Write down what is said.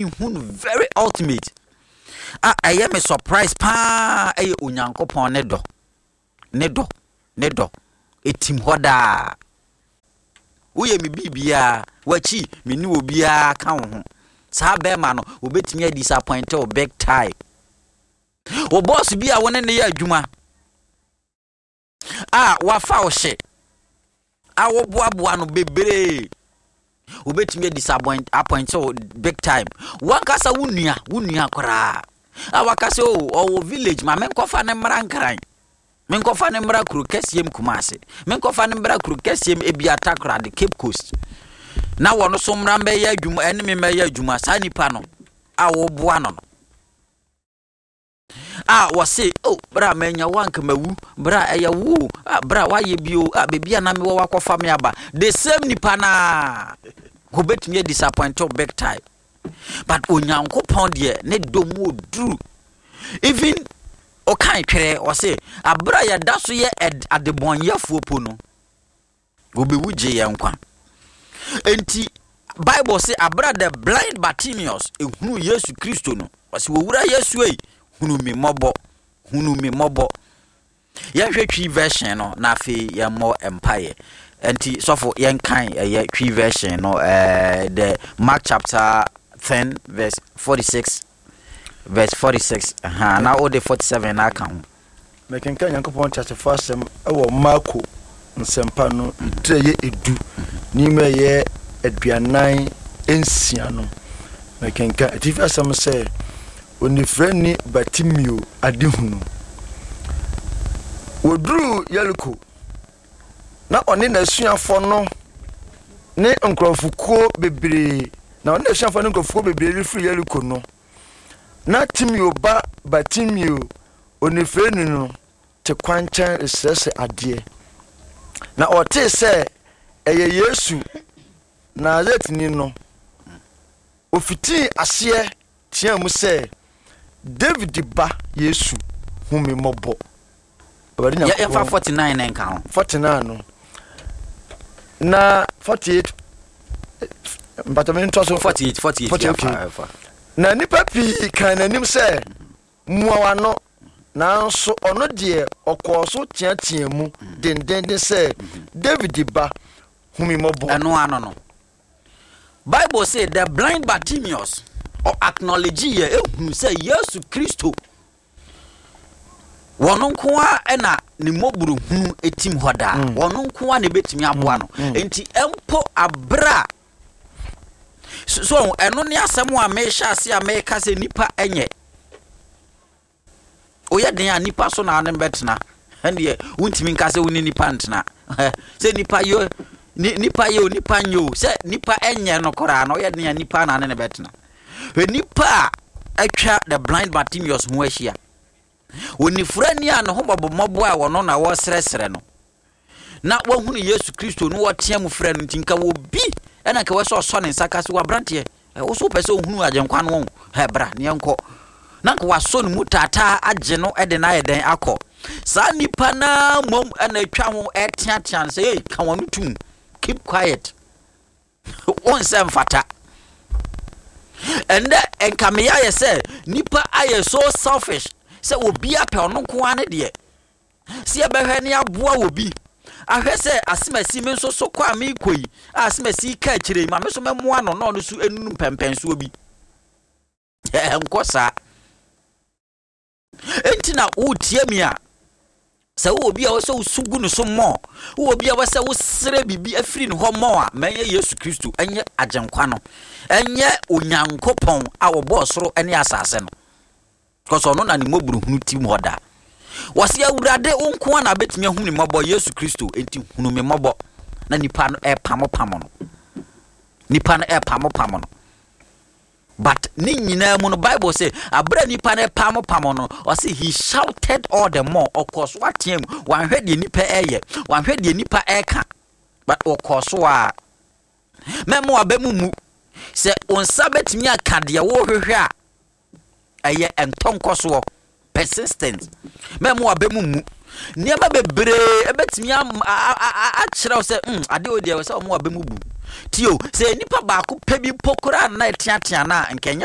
hun very ultimate. I am a surprise pa eye onyankopon ne do etim hoda woye me bibia wachi me ni obia ka wo ho sa be ma no obetimi disappoint o big time o boss bia wona ne ya adwuma wafa o hye wo boaboa no bebre obetimi disappoint appoint o big time wankasa wunua kora wakase o village ma menkofa ne mrankran menkofa ne mra kru kesiem Kumase menkofa ne mra kru kesiem Ebiata kra de Cape Coast na wono so mra mbe ya adwuma ene me ya adwuma sa nipa no wo boa no wase bra manya wanka mawu bra eya wu bra waye bio bebia na me wo wakofa me aba the same nipa na go betimi disappoint big time but onyankopon de ne domu oduru even okan twere o say abra ya daso ye adebonyafo pono obewuje ye nkwa enti Bible say abra the blind Bartimaeus ehunu Yesu Kristo no o say wowura Yesu hunu mi mobo ya hwetwi version no na afi ya mo empire enti sofo yen kan ya twi version no the Mark chapter 10 verse 46 na all the 47 na kan making kan yankopon chapter 1 ewo Marko nsempa no treye edu ni me ye aduanan ensia no making kan ati asem say onifreni Bartimaeus adihunu wodru Yeriko na oni na suafo no ne nkromfukuo bebre na oni na suafo ne nkromfukuo bebre refri Yeriko no na Timio ba Bartimaeus onifreni no te kwanchan resese ade na ote se eye Yesu Nazaretni no ofiti ase tia mu se David ba Yesu humi mobo ya fa 49 en kan 49 no na 48 mbatamento so 48 na nipa pi kan anim se muawa no na so ono de okoso tiatia mu dendende se David ba humi mobo ano no Bible say the blind Bartimaeus or acknowledge ye say Yesu Kristo wono nkoa na ne moburu hu etim hoda wono nkoa ne betimi aboa no enti empo abra so eno ne asem a me hya ase a me ka se nipa enye oya den a nipa so na ne betena ene wuntimi nka se woni nipa ntena se nipa yo nipa nyo se nipa enye no kora no oya den a nipa na ne betena nipa atwa the blind Bartimaeus ho ahia onifrani a no ho bobomobo a wono na wo sresre no na wahunu Yesu Kristo no wotia mu frɛ no tinka wo bi ena ka weso so ne nsaka se wabrante wo so pese ohunu agenkwa no he bra ne enko na ka waso no mutata age no ede na yeden akọ sa nipa na mom ena atwa ho etiatia se hey ka wonu tum keep quiet on sem fata and enkamia ye say nipa aye so selfish say obi ape ono ko ane de se ebehwe ne aboa obi ahwe say asemasi me nso so kwa me koi asemasi ka kire ma me so memoa no no so enunu pempen so obi enkosa entina utie mi a se obi a wo so sugu no so mo obi a wo se wo sere bibi afiri no ho mo a menye Yesu Kristo enye agenkwa no enye onyankopon a wo bo soro ene asase no koso no na ni moburu hunu tim hoda wase awurade onko na betimi hunu ni mobo Yesu Kristo enti hunu me mobo na nipa no pamo no but ni nyina mu no Bible say abra nipa na pamo no o say he shouted all the more of course what him wan hwede nipa eye wan hwede nipa eka but of course wa memo abamumu se onsa betimi aka de wo hwehwe a eye entonkoso persistent memo abamumu niaba bebre ebetimi a kire se ade odi e se omo abamubu tio se nipa ba ko pebi pokora na etiatia na nkenye